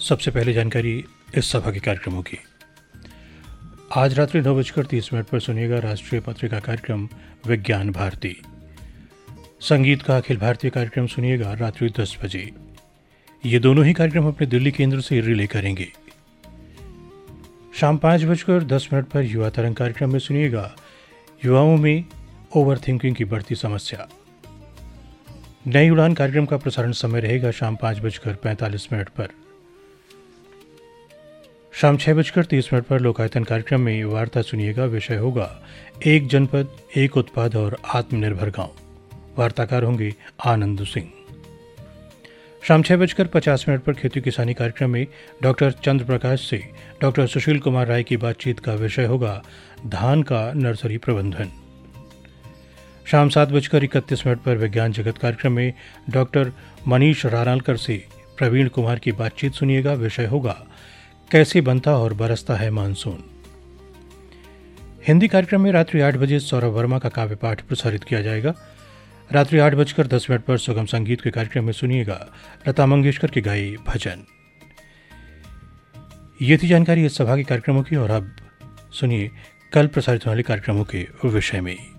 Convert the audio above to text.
सबसे पहले जानकारी इस सभा के कार्यक्रमों की। आज रात्रि 9:30 पर सुनिएगा राष्ट्रीय पत्रिका कार्यक्रम विज्ञान भारती। संगीत का अखिल भारतीय कार्यक्रम सुनिएगा रात्रि 10 बजे। ये दोनों ही कार्यक्रम अपने दिल्ली केंद्र से रिले करेंगे। शाम 5:10 पर युवा तरंग कार्यक्रम में सुनिएगा युवाओं में ओवर थिंकिंग की बढ़ती समस्या। नई उड़ान कार्यक्रम का प्रसारण समय रहेगा शाम 5:45 पर। शाम 6:30 पर लोकायतन कार्यक्रम में वार्ता सुनिएगा। विषय होगा एक जनपद एक उत्पाद और आत्मनिर्भर गांव। वार्ताकार होंगे आनंद सिंह। शाम 6:50 पर खेती किसानी कार्यक्रम में डॉक्टर चंद्र प्रकाश से डॉक्टर सुशील कुमार राय की बातचीत का विषय होगा धान का नर्सरी प्रबंधन। शाम 7:31 पर विज्ञान जगत कार्यक्रम में डॉक्टर मनीष रानालकर से प्रवीण कुमार की बातचीत सुनिएगा। विषय होगा कैसे बनता और बरसता है मानसून। हिंदी कार्यक्रम में रात्रि 8 बजे सौरभ वर्मा का काव्य पाठ प्रसारित किया जाएगा। रात्रि 8:10 पर सुगम संगीत के कार्यक्रम में सुनिएगा लता मंगेशकर के गाए भजन। ये थी जानकारी इस सभा के कार्यक्रमों की। और अब सुनिए कल प्रसारित होने वाले कार्यक्रमों के विषय में।